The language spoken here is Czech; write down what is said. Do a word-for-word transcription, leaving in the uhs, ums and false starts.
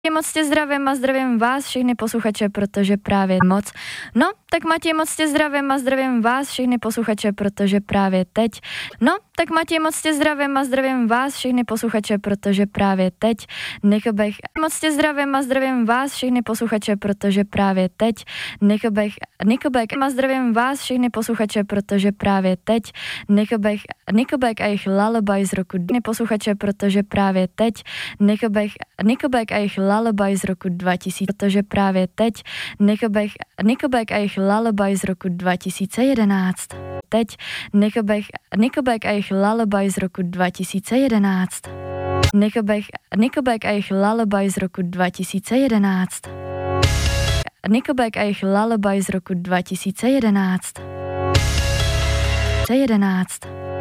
Moc tě zdravím a zdravím vás všechny posluchače, protože právě moc. No, tak Matěj, moc tě zdravím a zdravím vás všechny posluchače, protože právě teď. No, tak Matěj, moc tě zdravím a zdravím vás všechny posluchače, protože právě teď. Nickelback, moc tě zdravím a zdravím vás všechny posluchače, protože právě teď. Nickelback, Nickelback a zdravím vás všechny posluchače, protože právě teď. Nickelback, Nickelback a jejich Lullaby z roku posluchače, protože právě teď. Nickelback, Nickelback a jejich Lullaby z roku dva tisíce, protože právě teď. Nickelback, Nickelback a jejich Lullaby z roku dva tisíce jedenáct. Teď Nickelback, Nickelback a jejich Lullaby z roku dva tisíce jedenáct. Nickelback, Nickelback a jejich Lullaby z roku dva tisíce jedenáct. Nickelback a jejich Lullaby z roku dva tisíce jedenáct. jedenáct.